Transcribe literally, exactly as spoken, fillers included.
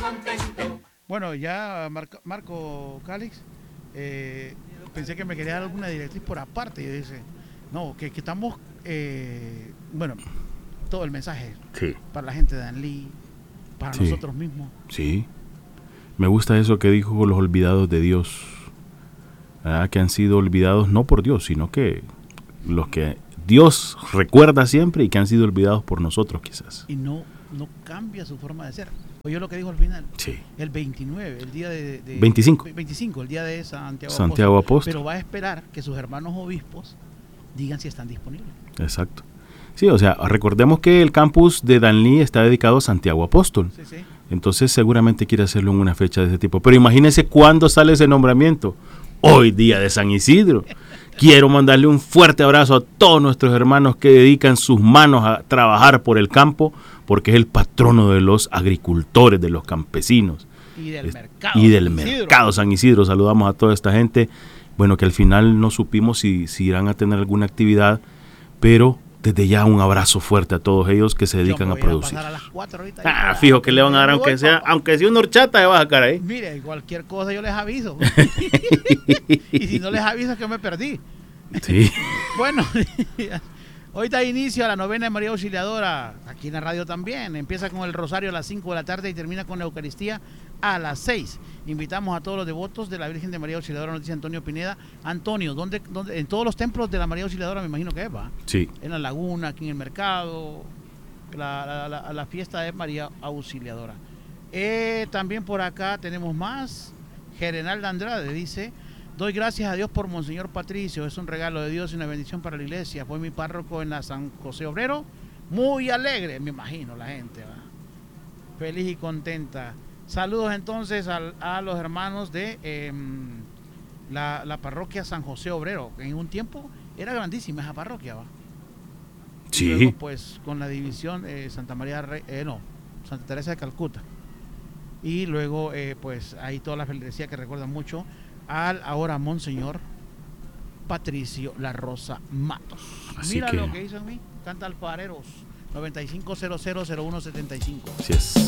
Bueno, ya Marco, Marco Calix, eh, pensé que me quería dar alguna directriz por aparte. Y dice, no, que, que estamos, eh, bueno, todo el mensaje Sí. para la gente de Danlí, para Sí. nosotros mismos. Sí. Me gusta eso que dijo los olvidados de Dios, ¿verdad? Que han sido olvidados no por Dios, sino que los que Dios recuerda siempre y que han sido olvidados por nosotros quizás. Y no, no cambia su forma de ser. Oye lo que dijo al final. Sí. El veintinueve, el día de... de veinticinco. veinticinco, el día de Santiago, Santiago Apóstol. Apóstol. Pero va a esperar que sus hermanos obispos digan si están disponibles. Exacto. Sí, o sea, recordemos que el campus de Danlí está dedicado a Santiago Apóstol. Sí, sí. Entonces seguramente quiere hacerlo en una fecha de ese tipo. Pero imagínense cuándo sale ese nombramiento. Hoy, día de San Isidro. Quiero mandarle un fuerte abrazo a todos nuestros hermanos que dedican sus manos a trabajar por el campo, porque es el patrono de los agricultores, de los campesinos. Y del es, mercado. Y del San mercado San Isidro. Saludamos a toda esta gente. Bueno, que al final no supimos si, si irán a tener alguna actividad, pero desde ya un abrazo fuerte a todos ellos que se dedican Yo a me voy producir. A pasar a las cuatro ahorita, Ah, fijo que le van a dar, aunque sea, aunque sea una horchata, le va a sacar ahí. Mire, cualquier cosa yo les aviso. Y si no les aviso es que me perdí. Sí. Bueno, hoy da inicio a la novena de María Auxiliadora, aquí en la radio también. Empieza con el rosario a las cinco de la tarde y termina con la Eucaristía a las seis. Invitamos a todos los devotos de la Virgen de María Auxiliadora, nos dice Antonio Pineda. Antonio, ¿dónde, dónde, en todos los templos de la María Auxiliadora me imagino que es, ¿va? Sí. En la laguna, aquí en el mercado, la, la, la, la fiesta de María Auxiliadora. Eh, también por acá tenemos más. Gerenal Andrade dice: doy gracias a Dios por Monseñor Patricio, es un regalo de Dios y una bendición para la iglesia. Fue mi párroco en la San José Obrero, muy alegre, me imagino la gente, ¿va? Feliz y contenta. Saludos entonces a, a los hermanos de eh, la, la parroquia San José Obrero, que en un tiempo era grandísima esa parroquia, ¿va? Sí. Luego, pues con la división eh, Santa María, Re, eh, no, Santa Teresa de Calcuta. Y luego, eh, pues ahí toda la feligresía que recuerda mucho al ahora Monseñor Patricio La Rosa Matos. Así Mira que... lo que hizo en mí, canta Alfareros, noventa y cinco cero cero cero uno setenta y cinco. Así es.